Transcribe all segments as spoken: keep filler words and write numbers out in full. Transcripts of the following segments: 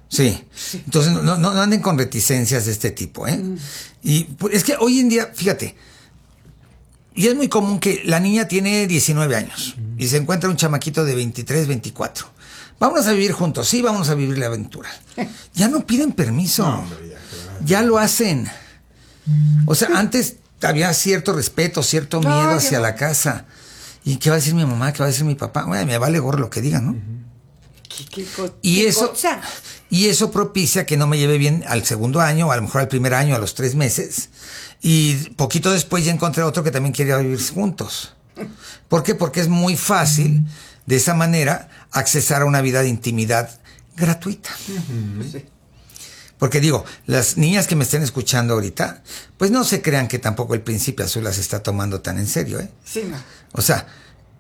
Sí. sí. Entonces no, no, no anden con reticencias de este tipo, ¿eh? Mm. Y pues, es que hoy en día, fíjate, y es muy común que la niña tiene diecinueve años mm. y se encuentra un chamaquito de veintitrés, veinticuatro. Vámonos a vivir juntos, sí, vamos a vivir la aventura. Ya no piden permiso. No, hombre, ya, ya lo hacen. O sea, antes había cierto respeto, cierto miedo no, hacia la casa. ¿Y qué va a decir mi mamá? ¿Qué va a decir mi papá? Bueno, me vale gorro lo que digan, ¿no? ¿Qué, qué, qué, y, qué eso, cosa? y eso propicia que no me lleve bien al segundo año, o a lo mejor al primer año, a los tres meses. Y poquito después ya encontré otro que también quería vivir juntos. ¿Por qué? Porque es muy fácil, de esa manera, accesar a una vida de intimidad gratuita. Uh-huh. Sí. Porque digo, las niñas que me estén escuchando ahorita, pues no se crean que tampoco el Príncipe Azul las está tomando tan en serio, ¿eh? Sí, no. O sea,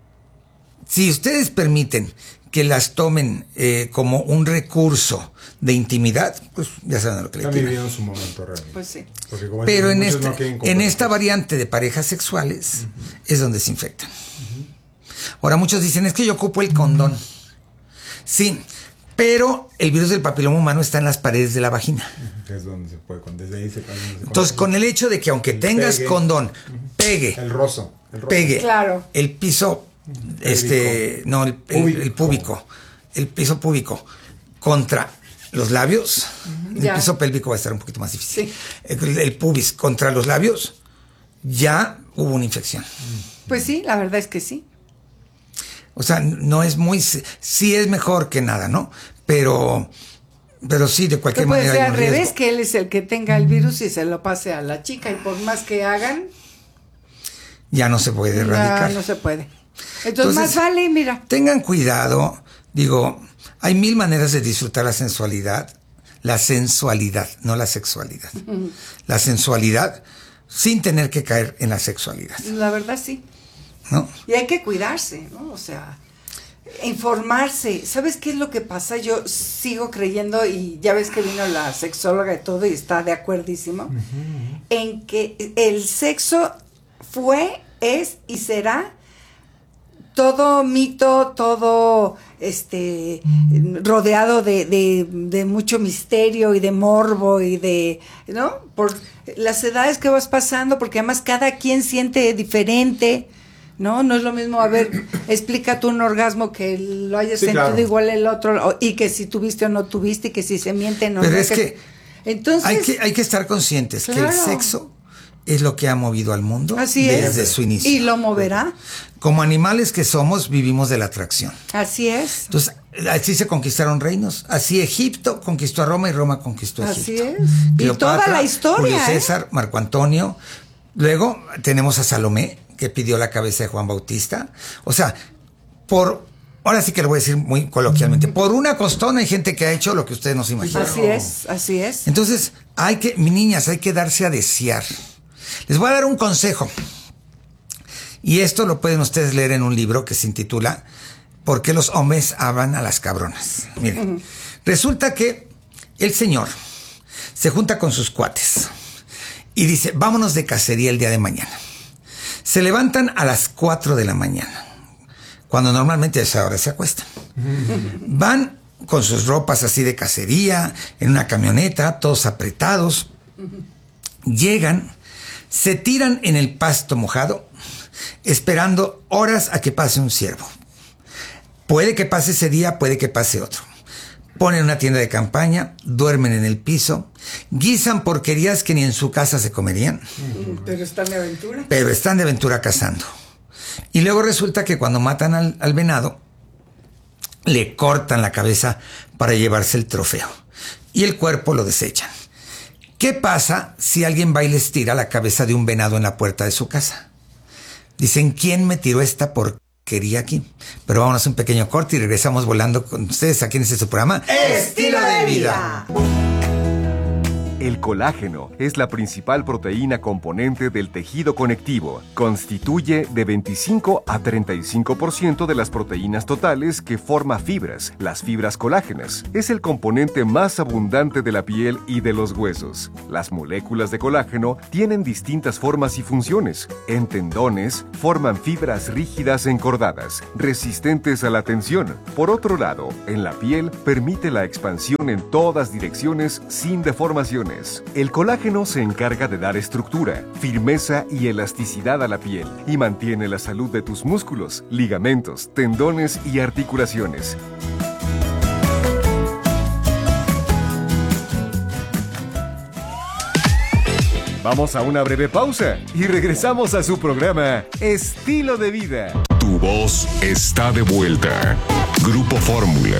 si ustedes permiten que las tomen eh, como un recurso de intimidad, pues ya saben a lo que Están le tiran. viviendo su momento realmente. Pues sí. Pero en, este, no en esta variante de parejas sexuales uh-huh. es donde se infectan. Uh-huh. Ahora muchos dicen, es que yo ocupo el condón. Uh-huh. Sí. Pero el virus del papiloma humano está en las paredes de la vagina. Es donde se puede, desde ahí se puede. Entonces, con el hecho de que aunque el tengas pegue, condón, pegue, el roso, el roso. pegue, claro. el piso, el este, púbico. no, el, el, el púbico, el piso púbico contra los labios, uh-huh. el ya. piso pélvico va a estar un poquito más difícil. Sí. El, el pubis contra los labios, ya hubo una infección. Pues sí, la verdad es que sí. O sea, no es muy... Sí es mejor que nada, ¿no? Pero... Pero sí, de cualquier puede manera... Puede ser al revés, que él es el que tenga el virus y se lo pase a la chica. Y por más que hagan... Ya no se puede erradicar. Ya no se puede. Entonces, Entonces más vale, mira... Tengan cuidado. Digo, hay mil maneras de disfrutar la sensualidad. La sensualidad, no la sexualidad. Uh-huh. La sensualidad sin tener que caer en la sexualidad. La verdad, sí. ¿No? Y hay que cuidarse, ¿no? O sea, informarse. ¿Sabes qué es lo que pasa? Yo sigo creyendo, y ya ves que vino la sexóloga y todo, y está de acuerdísimo, uh-huh. en que el sexo fue, es y será todo mito, todo este rodeado de, de, de mucho misterio y de morbo y de, ¿no? Por las edades que vas pasando, porque además cada quien siente diferente. No, no es lo mismo, a ver, explica tú un orgasmo que lo hayas sí, sentido claro. igual el otro, y que si tuviste o no tuviste, y que si se miente o no. Pero no, es que, que entonces hay que hay que estar conscientes claro. que el sexo es lo que ha movido al mundo Así desde es. su inicio. Y lo moverá. Como animales que somos, vivimos de la atracción. Así es. Entonces, así se conquistaron reinos. Así Egipto conquistó a Roma y Roma conquistó a Egipto. Así es. Cleopatra, y toda la historia. Julio César, ¿eh? Marco Antonio. Luego tenemos a Salomé, que pidió la cabeza de Juan Bautista. O sea, por... Ahora sí que lo voy a decir muy coloquialmente. Por una costona hay gente que ha hecho lo que ustedes no se imaginan. Así es, así es. Entonces, hay que... Mis niñas, hay que darse a desear. Les voy a dar un consejo. Y esto lo pueden ustedes leer en un libro que se intitula ¿Por qué los hombres aman a las cabronas? Miren, uh-huh. resulta que el señor se junta con sus cuates y dice, vámonos de cacería el día de mañana. Se levantan a las cuatro de la mañana, cuando normalmente a esa hora se acuestan. Uh-huh. Van con sus ropas así de cacería, en una camioneta, todos apretados. Uh-huh. Llegan, se tiran en el pasto mojado, esperando horas a que pase un ciervo. Puede que pase ese día, puede que pase otro. Ponen una tienda de campaña, duermen en el piso, guisan porquerías que ni en su casa se comerían. Pero están de aventura. Pero están de aventura cazando. Y luego resulta que cuando matan al, al venado, le cortan la cabeza para llevarse el trofeo. Y el cuerpo lo desechan. ¿Qué pasa si alguien va y les tira la cabeza de un venado en la puerta de su casa? Dicen, ¿quién me tiró esta porquería aquí? Pero vámonos a un pequeño corte y regresamos volando con ustedes aquí en este su programa Estilo de Vida. El colágeno es la principal proteína componente del tejido conectivo. Constituye de veinticinco a treinta y cinco por ciento de las proteínas totales que forma fibras, las fibras colágenas. Es el componente más abundante de la piel y de los huesos. Las moléculas de colágeno tienen distintas formas y funciones. En tendones, forman fibras rígidas encordadas, resistentes a la tensión. Por otro lado, en la piel, permite la expansión en todas direcciones sin deformaciones. El colágeno se encarga de dar estructura, firmeza y elasticidad a la piel y mantiene la salud de tus músculos, ligamentos, tendones y articulaciones. Vamos a una breve pausa y regresamos a su programa Estilo de Vida. Tu voz está de vuelta. Grupo Fórmula.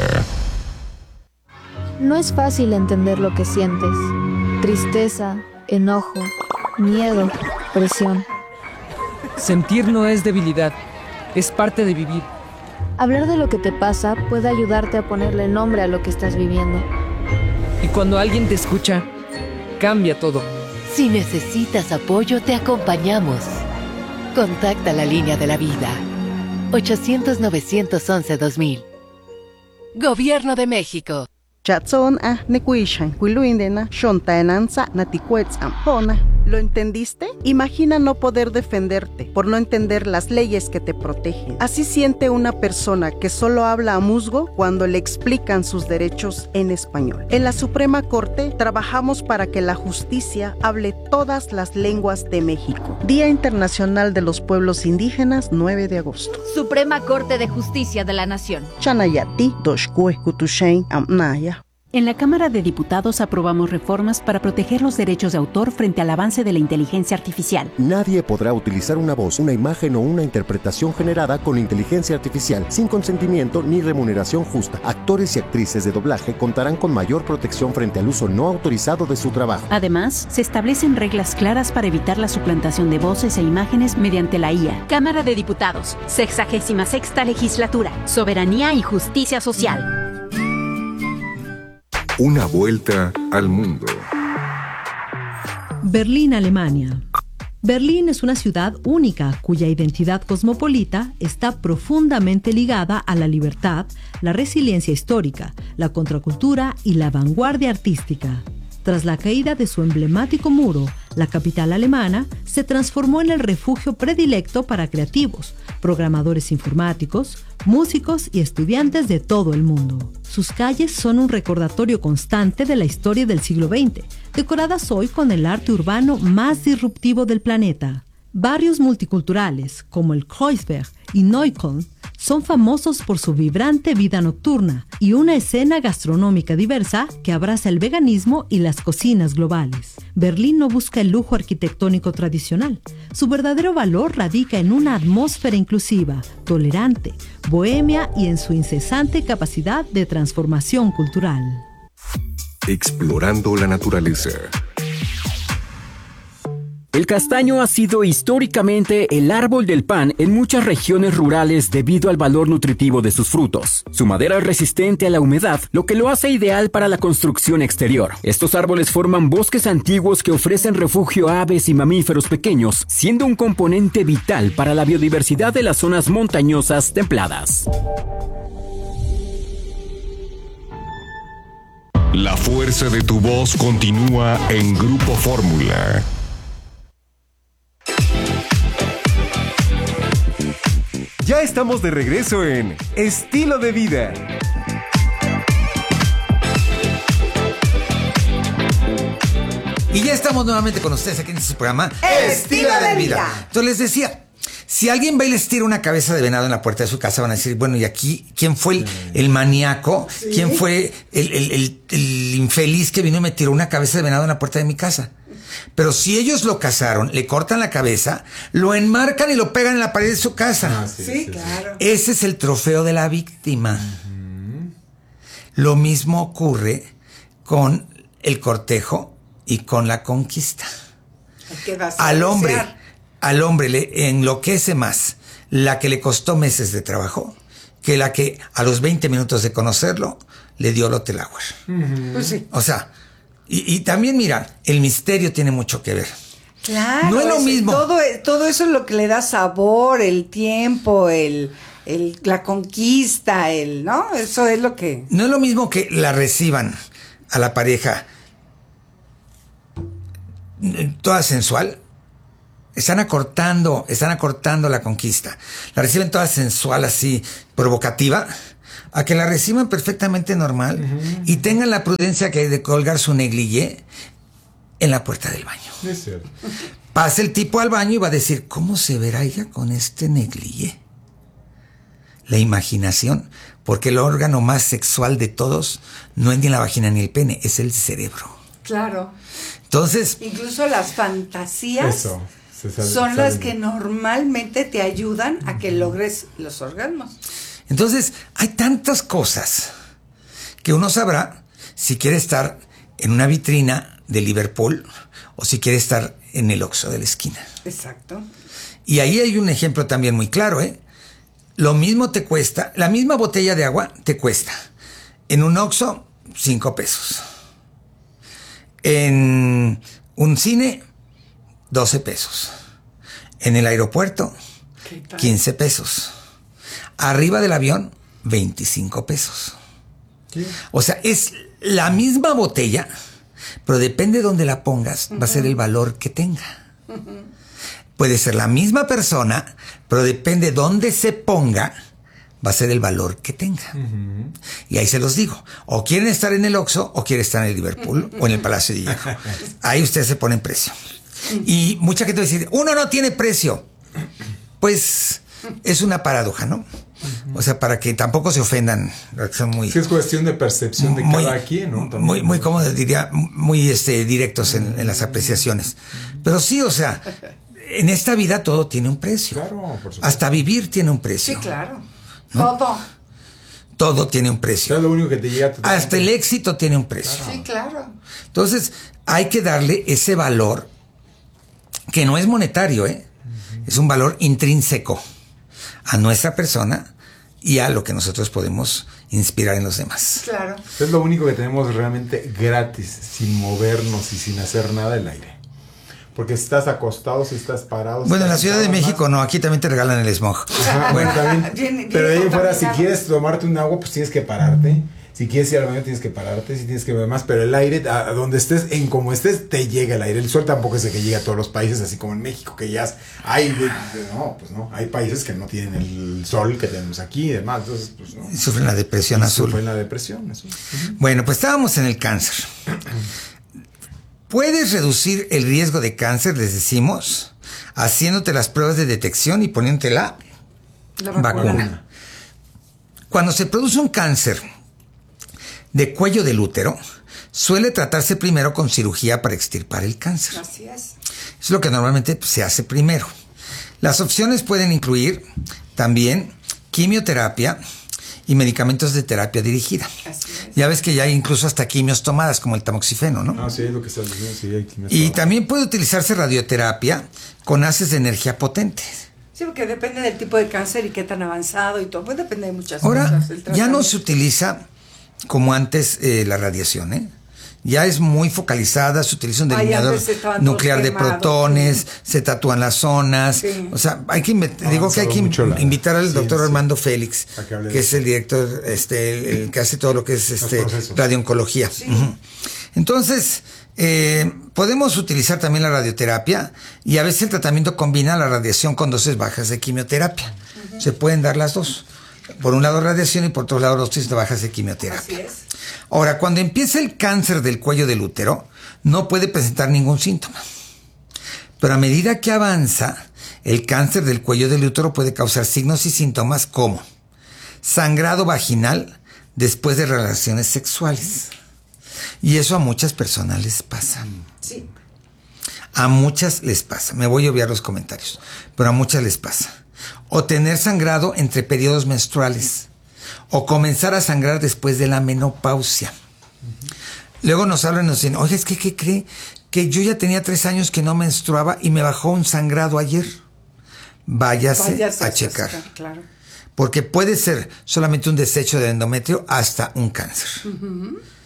No es fácil entender lo que sientes. Tristeza, enojo, miedo, presión. Sentir no es debilidad, es parte de vivir. Hablar de lo que te pasa puede ayudarte a ponerle nombre a lo que estás viviendo. Y cuando alguien te escucha, cambia todo. Si necesitas apoyo, te acompañamos. Contacta la línea de la vida. ochocientos, novecientos once, dos mil. Gobierno de México. Chatson a nekuishan kuiluindena shontaenanza natikuetzam pona. ¿Lo entendiste? Imagina no poder defenderte por no entender las leyes que te protegen. Así siente una persona que solo habla a musgo cuando le explican sus derechos en español. En la Suprema Corte trabajamos para que la justicia hable todas las lenguas de México. Día Internacional de los Pueblos Indígenas, nueve de agosto. Suprema Corte de Justicia de la Nación. Chanayati doshkue kutushain amnaya. En la Cámara de Diputados aprobamos reformas para proteger los derechos de autor frente al avance de la inteligencia artificial. Nadie podrá utilizar una voz, una imagen o una interpretación generada con inteligencia artificial sin consentimiento ni remuneración justa. Actores y actrices de doblaje contarán con mayor protección frente al uso no autorizado de su trabajo. Además, se establecen reglas claras para evitar la suplantación de voces e imágenes mediante la I A. Cámara de Diputados, sexagésima sexta legislatura, soberanía y justicia social. Una vuelta al mundo. Berlín, Alemania. Berlín es una ciudad única cuya identidad cosmopolita está profundamente ligada a la libertad, la resiliencia histórica, la contracultura y la vanguardia artística. Tras la caída de su emblemático muro, la capital alemana se transformó en el refugio predilecto para creativos, programadores informáticos, músicos y estudiantes de todo el mundo. Sus calles son un recordatorio constante de la historia del siglo veinte, decoradas hoy con el arte urbano más disruptivo del planeta. Barrios multiculturales, como el Kreuzberg y Neukölln, son famosos por su vibrante vida nocturna y una escena gastronómica diversa que abraza el veganismo y las cocinas globales. Berlín no busca el lujo arquitectónico tradicional. Su verdadero valor radica en una atmósfera inclusiva, tolerante, bohemia y en su incesante capacidad de transformación cultural. Explorando la naturaleza. El castaño ha sido históricamente el árbol del pan en muchas regiones rurales debido al valor nutritivo de sus frutos. Su madera es resistente a la humedad, lo que lo hace ideal para la construcción exterior. Estos árboles forman bosques antiguos que ofrecen refugio a aves y mamíferos pequeños, siendo un componente vital para la biodiversidad de las zonas montañosas templadas. La fuerza de tu voz continúa en Grupo Fórmula. Ya estamos de regreso en Estilo de Vida. Y ya estamos nuevamente con ustedes aquí en este programa Estilo de Vida. Entonces les decía, si alguien va y les tira una cabeza de venado en la puerta de su casa, van a decir, bueno, ¿y aquí quién fue el, el maníaco? ¿Sí? ¿Quién fue el, el, el, el infeliz que vino y me tiró una cabeza de venado en la puerta de mi casa? Pero si ellos lo cazaron, le cortan la cabeza, lo enmarcan y lo pegan en la pared de su casa. Ah, sí, sí, sí, claro. Ese es el trofeo de la víctima. Uh-huh. Lo mismo ocurre con el cortejo y con la conquista. Al hombre, al hombre le enloquece más la que le costó meses de trabajo que la que a los veinte minutos de conocerlo le dio lote el agua. Uh-huh. Pues sí. O sea, Y, y también, mira, el misterio tiene mucho que ver. Claro. No es lo eso, mismo. Todo, todo eso es lo que le da sabor, el tiempo, el, el, la conquista, el, ¿no? Eso es lo que... No es lo mismo que la reciban a la pareja toda sensual. Están acortando, están acortando la conquista. La reciben toda sensual, así, provocativa, a que la reciban perfectamente normal uh-huh. y tengan la prudencia que hay de colgar su negligé en la puerta del baño. Es cierto. Pasa el tipo al baño y va a decir, ¿cómo se verá ella con este negligé? La imaginación, porque el órgano más sexual de todos no es ni la vagina ni el pene, es el cerebro. Claro. Entonces... Incluso las fantasías eso, sale, son las sale. que normalmente te ayudan a que logres los orgasmos. Entonces, hay tantas cosas que uno sabrá si quiere estar en una vitrina de Liverpool o si quiere estar en el Oxxo de la esquina. Exacto. Y ahí hay un ejemplo también muy claro, ¿eh? Lo mismo te cuesta, la misma botella de agua te cuesta en un Oxxo cinco pesos. En un cine, doce pesos. En el aeropuerto, quince pesos. Arriba del avión, veinticinco pesos. ¿Qué? O sea, es la misma botella, pero depende de dónde la pongas, uh-huh. va a ser el valor que tenga. Uh-huh. Puede ser la misma persona, pero depende de dónde se ponga, va a ser el valor que tenga. Uh-huh. Y ahí se los digo. O quieren estar en el Oxxo, o quieren estar en el Liverpool, o en el Palacio de Hierro. Ahí ustedes se ponen precio. Y mucha gente va a decir, uno no tiene precio. Pues es una paradoja, ¿no? Uh-huh. O sea, para que tampoco se ofendan. Son muy, sí, es cuestión de percepción de muy, cada quien, ¿no? También, muy, muy, como diría, muy este, directos en, en las apreciaciones. Pero sí, o sea, en esta vida todo tiene un precio. Claro, por supuesto. Hasta vivir tiene un precio. Sí, claro. ¿No? Todo. Todo tiene un precio. Es lo único que te llega. Te Hasta el éxito tiene un precio. Claro. Sí, claro. Entonces, hay que darle ese valor que no es monetario, ¿eh? Uh-huh. Es un valor intrínseco a nuestra persona y a lo que nosotros podemos inspirar en los demás. Claro. Es lo único que tenemos realmente gratis, sin movernos y sin hacer nada, el aire. Porque si estás acostado, si estás parado... Bueno, en la Ciudad de México más. no, aquí también te regalan el smog. Ajá, bueno, también, bien, bien pero de ahí fuera, si contaminado. quieres tomarte un agua, pues tienes que pararte. Si quieres ir al baño, tienes que pararte. Si tienes que ver más, pero el aire, a donde estés, en como estés, te llega el aire. El sol tampoco es el que llega a todos los países, así como en México, que ya hay... De, de, no, pues no. Hay países que no tienen el sol que tenemos aquí y demás. Entonces, pues no. Y sufren la depresión y azul. Sufren la depresión azul. Uh-huh. Bueno, pues estábamos en el cáncer. Puedes reducir el riesgo de cáncer, les decimos, haciéndote las pruebas de detección y poniéndote la, la vacuna. vacuna. Cuando se produce un cáncer de cuello del útero, suele tratarse primero con cirugía para extirpar el cáncer. Así es. Es lo que normalmente se hace primero. Las opciones pueden incluir también quimioterapia y medicamentos de terapia dirigida. Así es. Ya ves que ya hay incluso hasta quimios tomadas, como el tamoxifeno, ¿no? Ah, sí, lo que está diciendo, sí, hay quimios Y tomadas. también puede utilizarse radioterapia con haces de energía potente. Sí, porque depende del tipo de cáncer y qué tan avanzado y todo. Pues depende de muchas Ahora, cosas. El ya no se utiliza como antes eh, la radiación, ¿eh? Ya es muy focalizada, se utiliza un delineador nuclear de protones, sí. Se tatúan las zonas, sí. O sea, hay que inv- digo que hay que la, invitar al sí, doctor sí. Armando Félix, que, que es el director, este, el, el que hace todo lo que es este radiooncología. Sí. Uh-huh. Entonces, eh, podemos utilizar también la radioterapia y a veces el tratamiento combina la radiación con dosis bajas de quimioterapia. Uh-huh. Se pueden dar las dos. Por un lado radiación y por otro lado dosis bajas de quimioterapia. Así es. Ahora, cuando empieza el cáncer del cuello del útero, no puede presentar ningún síntoma. Pero a medida que avanza, el cáncer del cuello del útero puede causar signos y síntomas como sangrado vaginal después de relaciones sexuales. Y eso a muchas personas les pasa. Sí. A muchas les pasa. Me voy a obviar los comentarios, pero a muchas les pasa. O tener sangrado entre periodos menstruales. O comenzar a sangrar después de la menopausia. Uh-huh. Luego nos hablan y nos dicen, oye, es que, ¿qué cree? Que yo ya tenía tres años que no menstruaba y me bajó un sangrado ayer. Váyase, Váyase a checar. Estar, claro. Porque puede ser solamente un desecho del endometrio hasta un cáncer. Uh-huh.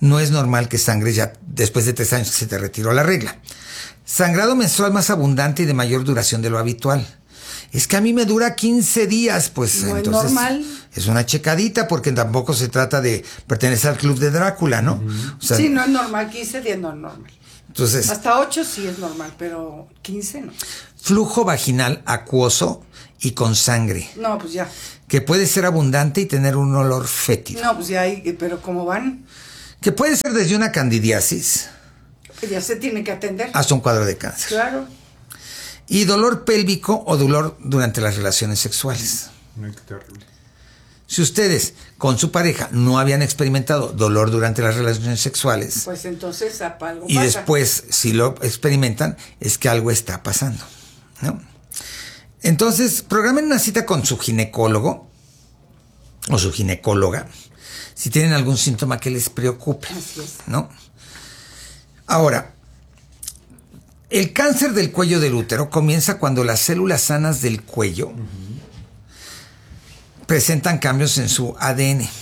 no es normal que sangres ya después de tres años que se te retiró la regla. Sangrado menstrual más abundante y de mayor duración de lo habitual. Es que a mí me dura quince días, pues no entonces es normal. Es una checadita, porque tampoco se trata de pertenecer al club de Drácula, ¿no? Uh-huh. O sea, sí, no es normal, quince días no es normal. Entonces, hasta ocho sí es normal, pero quince no. Flujo vaginal acuoso y con sangre. No, pues ya. Que puede ser abundante y tener un olor fétido. No, pues ya, hay, pero ¿cómo van? Que puede ser desde una candidiasis. Ya se tiene que atender. Hasta un cuadro de cáncer. Claro. Y dolor pélvico o dolor durante las relaciones sexuales. Ay, qué terrible. Si ustedes con su pareja no habían experimentado dolor durante las relaciones sexuales, pues entonces algo y pasa. después si lo experimentan, es que algo está pasando, ¿no? Entonces, programen una cita con su ginecólogo o su ginecóloga si tienen algún síntoma que les preocupe. Así es. ¿No? Ahora, el cáncer del cuello del útero comienza cuando las células sanas del cuello uh-huh. presentan cambios en su A D N.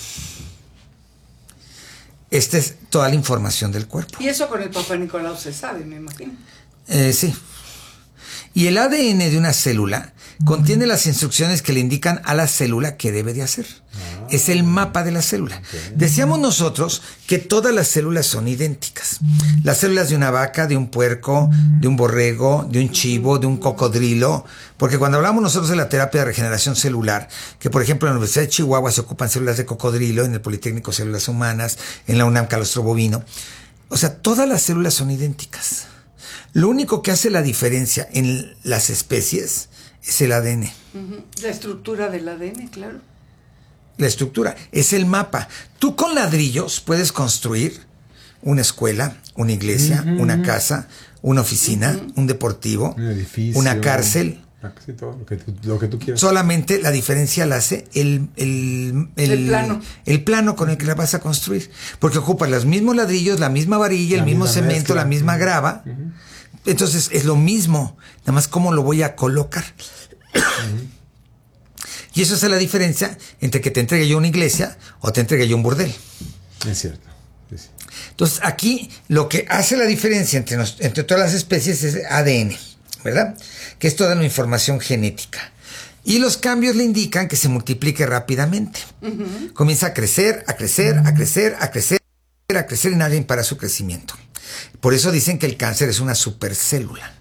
Esta es toda la información del cuerpo. Y eso con el Papá Nicolau se sabe, me imagino. Eh, sí. Y el A D N de una célula contiene las instrucciones que le indican a la célula qué debe de hacer. Ah, es el mapa de la célula. Okay. Decíamos nosotros que todas las células son idénticas. Las células de una vaca, de un puerco, de un borrego, de un chivo, de un cocodrilo. Porque cuando hablamos nosotros de la terapia de regeneración celular, que por ejemplo en la Universidad de Chihuahua se ocupan células de cocodrilo, en el Politécnico células humanas, en la UNAM calostro bovino. O sea, todas las células son idénticas. Lo único que hace la diferencia en las especies es el A D N. Uh-huh. La estructura del A D N, claro. La estructura, es el mapa. Tú con ladrillos puedes construir una escuela, una iglesia, uh-huh. una casa, una oficina, uh-huh. un deportivo, un edificio, una cárcel. Sí, todo lo que, tú, lo que tú quieras. Solamente la diferencia la hace el, el, el, el plano. El plano con el que la vas a construir. Porque ocupa los mismos ladrillos, la misma varilla, la el mismo cemento, mezcla. La misma grava. Uh-huh. Entonces es lo mismo, nada más cómo lo voy a colocar. Uh-huh. Y eso es la diferencia entre que te entregue yo una iglesia o te entregue yo un burdel. Es cierto. Sí, sí. Entonces aquí lo que hace la diferencia entre, nos, entre todas las especies es A D N, ¿verdad? Que es toda la información genética. Y los cambios le indican que se multiplique rápidamente. Uh-huh. Comienza a crecer, a crecer, a crecer, a crecer, a crecer y nadie para su crecimiento. Por eso dicen que el cáncer es una supercélula.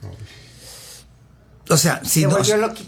O sea, si, nos,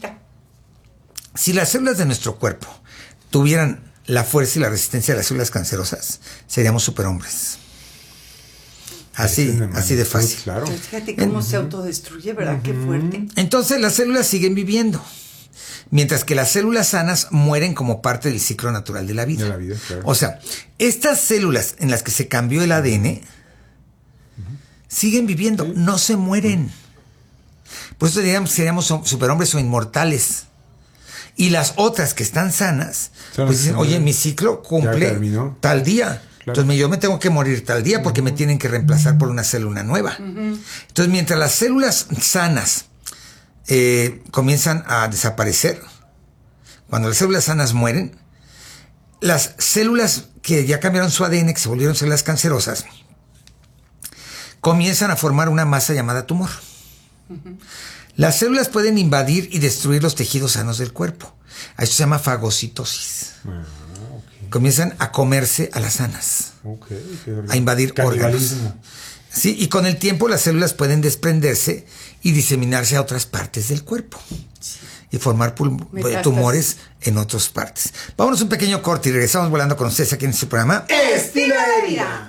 si las células de nuestro cuerpo tuvieran la fuerza y la resistencia de las células cancerosas, seríamos superhombres. Así, así de fácil. Claro. Fíjate cómo en, se autodestruye, ¿verdad? Uh-huh. Qué fuerte. Entonces las células siguen viviendo, mientras que las células sanas mueren como parte del ciclo natural de la vida. De la vida, claro. O sea, estas células en las que se cambió el A D N uh-huh. siguen viviendo, sí. no se mueren. Uh-huh. Por eso diríamos que seríamos superhombres o inmortales. Y las otras que están sanas, claro, pues dicen, oye, mi ciclo cumple tal día. Claro. Entonces yo me tengo que morir tal día porque uh-huh. me tienen que reemplazar por una célula nueva. Uh-huh. Entonces mientras las células sanas eh, comienzan a desaparecer, cuando las células sanas mueren, las células que ya cambiaron su A D N, que se volvieron células cancerosas, comienzan a formar una masa llamada tumor. Uh-huh. Las células pueden invadir y destruir los tejidos sanos del cuerpo. A esto se llama fagocitosis. Uh-huh. Okay. Comienzan a comerse a las sanas, okay, a invadir órganos. Sí, y con el tiempo las células pueden desprenderse y diseminarse a otras partes del cuerpo y formar pul- tumores en otras partes. Vámonos un pequeño corte y regresamos volando con ustedes aquí en este programa Estilo de Vida.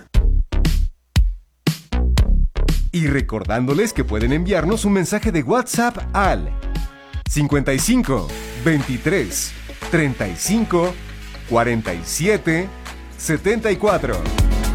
Y recordándoles que pueden enviarnos un mensaje de WhatsApp al cincuenta y cinco, veintitrés, treinta y cinco, cuarenta y siete, setenta y cuatro.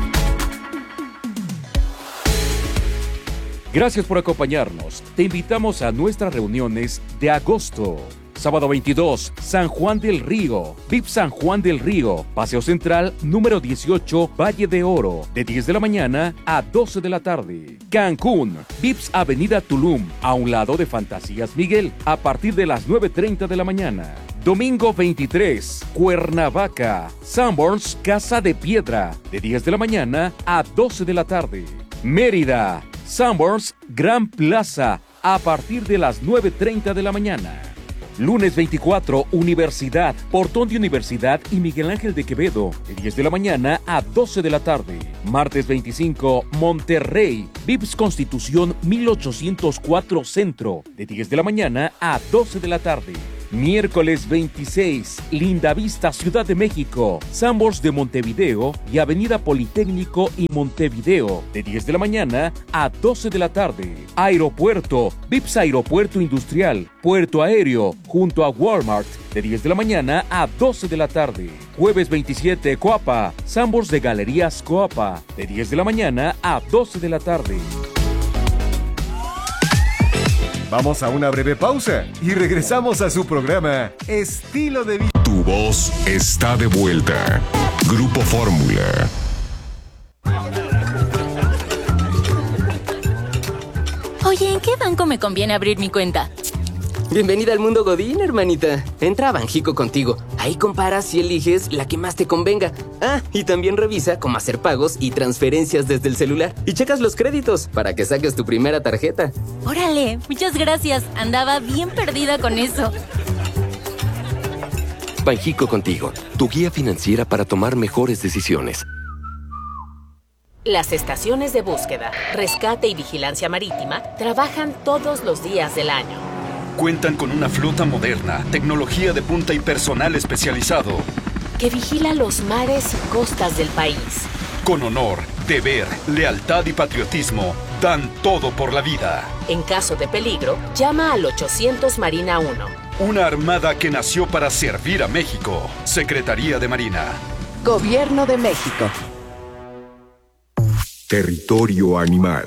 Gracias por acompañarnos. Te invitamos a nuestras reuniones de agosto. Sábado veintidós, San Juan del Río. V I P San Juan del Río, Paseo Central, número dieciocho, Valle de Oro, de diez de la mañana a doce de la tarde. Cancún, V I P S Avenida Tulum, a un lado de Fantasías Miguel, a partir de las nueve treinta de la mañana. Domingo veintitrés, Cuernavaca, Sanborns Casa de Piedra, de diez de la mañana a doce de la tarde. Mérida, Sanborns Gran Plaza, a partir de las nueve treinta de la mañana. Lunes veinticuatro, Universidad, Portón de Universidad y Miguel Ángel de Quevedo, de diez de la mañana a doce de la tarde. Martes veinticinco, Monterrey, Vips Constitución mil ochocientos cuatro Centro, de diez de la mañana a doce de la tarde. Miércoles veintiséis, Lindavista, Ciudad de México, Sanborns de Montevideo y Avenida Politécnico y Montevideo, de diez de la mañana a doce de la tarde. Aeropuerto, Vips Aeropuerto Industrial, Puerto Aéreo, junto a Walmart, de diez de la mañana a doce de la tarde. Jueves veintisiete, Coapa, Sanborns de Galerías Coapa, de diez de la mañana a doce de la tarde. Vamos a una breve pausa y regresamos a su programa Estilo de Vida. Tu voz está de vuelta. Grupo Fórmula. Oye, ¿en qué banco me conviene abrir mi cuenta? Bienvenida al mundo Godín, hermanita. Entra a Banjico Contigo. Ahí comparas y eliges la que más te convenga. Ah, y también revisa cómo hacer pagos y transferencias desde el celular. Y checas los créditos para que saques tu primera tarjeta. Órale, muchas gracias. Andaba bien perdida con eso. Banjico Contigo, tu guía financiera para tomar mejores decisiones. Las estaciones de búsqueda, rescate y vigilancia marítima trabajan todos los días del año. Cuentan con una flota moderna, tecnología de punta y personal especializado que vigila los mares y costas del país. Con honor, deber, lealtad y patriotismo, dan todo por la vida. En caso de peligro, llama al ochocientos Marina uno. Una armada que nació para servir a México. Secretaría de Marina. Gobierno de México. Territorio animal.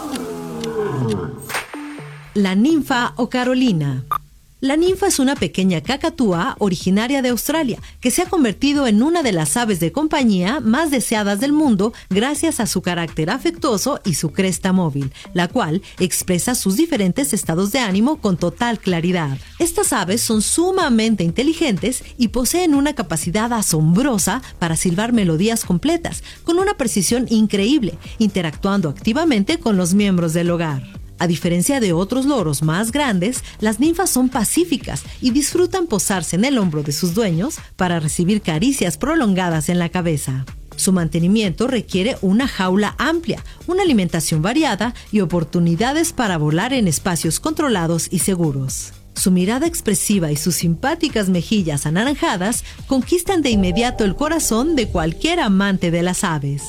La ninfa o Carolina. La ninfa es una pequeña cacatúa originaria de Australia que se ha convertido en una de las aves de compañía más deseadas del mundo gracias a su carácter afectuoso y su cresta móvil, la cual expresa sus diferentes estados de ánimo con total claridad. Estas aves son sumamente inteligentes y poseen una capacidad asombrosa para silbar melodías completas, con una precisión increíble, interactuando activamente con los miembros del hogar. A diferencia de otros loros más grandes, las ninfas son pacíficas y disfrutan posarse en el hombro de sus dueños para recibir caricias prolongadas en la cabeza. Su mantenimiento requiere una jaula amplia, una alimentación variada y oportunidades para volar en espacios controlados y seguros. Su mirada expresiva y sus simpáticas mejillas anaranjadas conquistan de inmediato el corazón de cualquier amante de las aves.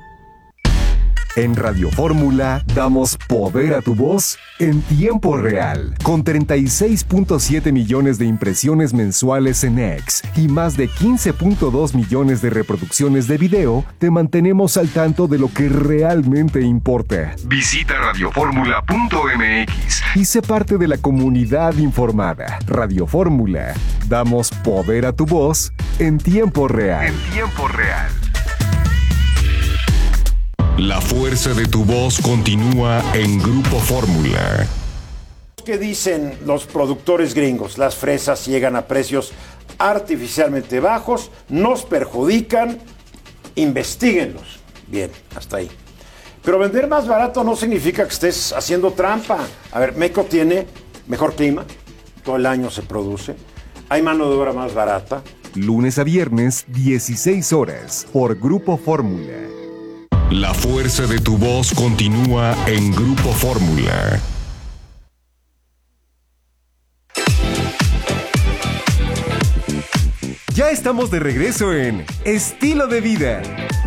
En Radio Fórmula damos poder a tu voz en tiempo real. Con treinta y seis punto siete millones de impresiones mensuales en X y más de quince punto dos millones de reproducciones de video, te mantenemos al tanto de lo que realmente importa. Visita radioformula punto m x y sé parte de la comunidad informada. Radio Fórmula, damos poder a tu voz en tiempo real. En tiempo real. La fuerza de tu voz continúa en Grupo Fórmula. ¿Qué dicen los productores gringos? Las fresas llegan a precios artificialmente bajos, nos perjudican, investíguenlos. Bien, hasta ahí. Pero vender más barato no significa que estés haciendo trampa. A ver, México tiene mejor clima, todo el año se produce, hay mano de obra más barata. Lunes a viernes, dieciséis horas, por Grupo Fórmula. La fuerza de tu voz continúa en Grupo Fórmula. Ya estamos de regreso en Estilo de Vida.